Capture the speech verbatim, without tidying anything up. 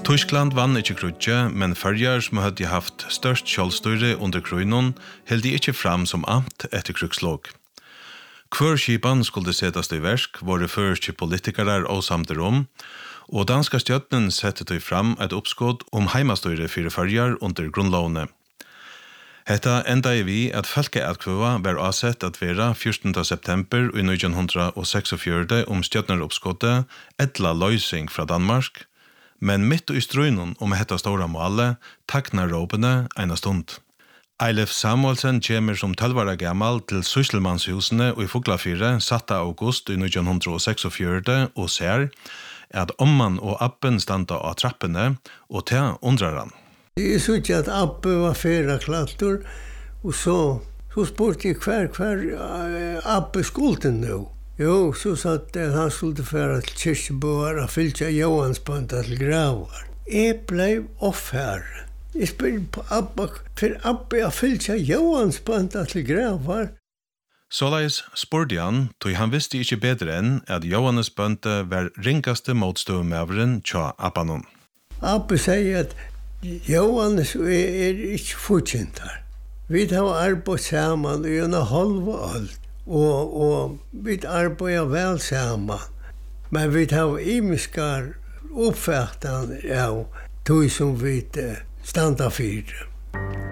Tyskland vann ikke krutje, men Førjar som hadde haft størst kjølstyre under krøynen, held de ikke fram som amt etter krigslåg. Hver skipan skulle settes i versk, var det første politikere og samtidig om, og danska stjøtnen sette de fram et oppskåd om heimastyre for Førjar under grunnlovene. Hetta enda i vi at folkeatkvøva var avsett at være fjortende september i nitton seksogfjøruti om stjøtneroppskådet etla løysing fra Danmark, men mitt i strøynen om hetta stora målet taknar råpene ena stund. Eilef Samuelsen kommer som tolv år gammal til Sysselmannshusene i Fuglafire satte august i nitton seksogfjøruti og ser at omman og appen standa av trappene og til undrar han. Jeg så ikke at Abbe var fyrre klattor, og så, så spurte jeg hver, hver uh, Abbe skulle nå. Jo, så satt at han skulle fære til Kirkebøer og fylte Johansbønda til gravar. Jeg ble offherre. Jeg spurte på Abbe, for Abbe har fylte Johansbønda til gravar. Såleis spurte han, tog han visste ikke bedre enn at Johannesbønda var ringaste motstøvmøveren tja Abbanon. Abbe sier at Johannes er ikke fortjent her. Vi har arbeidt sammen i en halv alt, og, og vi arbeider vel sammen. Men vi har imiskar oppfattet av tog som vi standa fyrir.